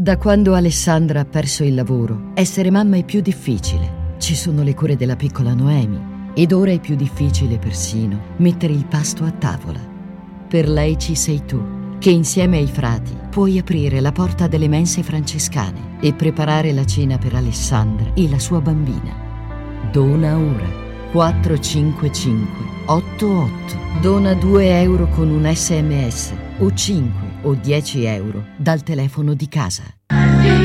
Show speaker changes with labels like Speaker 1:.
Speaker 1: Da quando Alessandra ha perso il lavoro, essere mamma è più difficile. Ci sono le cure della piccola Noemi ed ora è più difficile persino mettere il pasto a tavola. Per lei ci sei tu, che insieme ai frati puoi aprire la porta delle mense francescane e preparare la cena per Alessandra e la sua bambina. Dona ora 455 88. Dona 2 euro con un SMS o 5 o 10 euro dal telefono di casa.